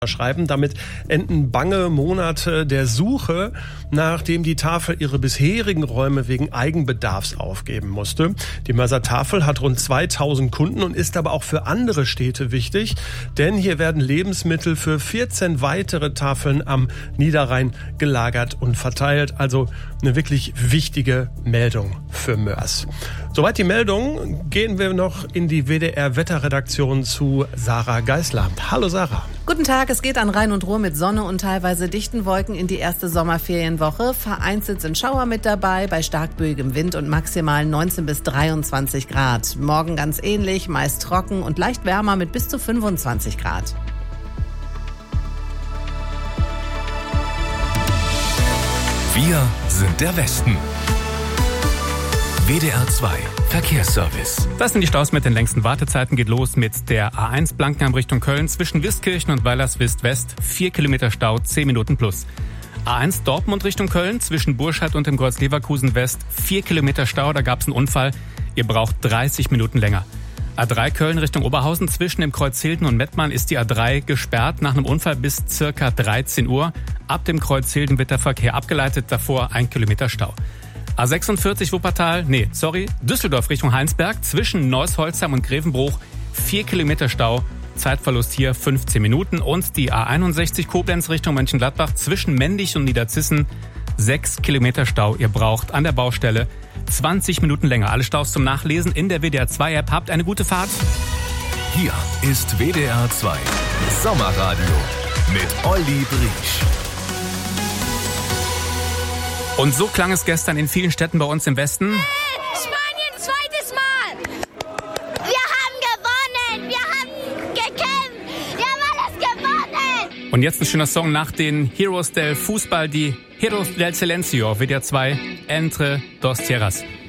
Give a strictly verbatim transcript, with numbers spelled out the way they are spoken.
schreiben. Damit enden bange Monate der Suche, nachdem die Tafel ihre bisherigen Räume wegen Eigenbedarfs aufgeben musste. Die Mörser Tafel hat rund zweitausend Kunden und ist aber auch für andere Städte wichtig, denn hier werden Lebensmittel für vierzehn weitere Tafeln am Niederrhein gelagert und verteilt. Also eine wirklich wichtige Meldung für Mörs. Soweit die Meldung, gehen wir noch in die W D R-Wetterredaktion zu Sarah Geisler. Hallo Sarah. Guten Tag, es geht an Rhein und Ruhr mit Sonne und teilweise dichten Wolken in die erste Sommerferienwoche. Vereinzelt sind Schauer mit dabei, bei starkböigem Wind und maximal neunzehn bis dreiundzwanzig Grad. Morgen ganz ähnlich, meist trocken und leicht wärmer mit bis zu fünfundzwanzig Grad. Wir sind der Westen. W D R zwei Verkehrsservice. Das sind die Staus mit den längsten Wartezeiten. Geht los mit der A eins Blankenheim Richtung Köln zwischen Wiskirchen und Weilerswist-West. Vier Kilometer Stau, zehn Minuten plus. A eins Dortmund Richtung Köln zwischen Burscheid und dem Kreuz Leverkusen West. Vier Kilometer Stau, da gab es einen Unfall. Ihr braucht dreißig Minuten länger. A drei Köln Richtung Oberhausen zwischen dem Kreuz Hilden und Mettmann ist die A drei gesperrt nach einem Unfall bis circa dreizehn Uhr. Ab dem Kreuz Hilden wird der Verkehr abgeleitet, davor ein Kilometer Stau. A sechsundvierzig Wuppertal, nee, sorry, Düsseldorf Richtung Heinsberg zwischen Neusholzheim und Grevenbruch. Vier Kilometer Stau, Zeitverlust hier fünfzehn Minuten. Und die A einundsechzig Koblenz Richtung Mönchengladbach zwischen Mendig und Niederzissen. Sechs Kilometer Stau, ihr braucht an der Baustelle zwanzig Minuten länger. Alle Staus zum Nachlesen in der W D R zwei App. Habt eine gute Fahrt. Hier ist W D R zwei Sommerradio mit Olli Briesch. Und so klang es gestern in vielen Städten bei uns im Westen. Spanien, zweites Mal! Wir haben gewonnen! Wir haben gekämpft! Wir haben alles gewonnen! Und jetzt ein schöner Song nach den Heroes del Fußball, die Heroes del Silencio, W D R zwei, Entre dos Tierras.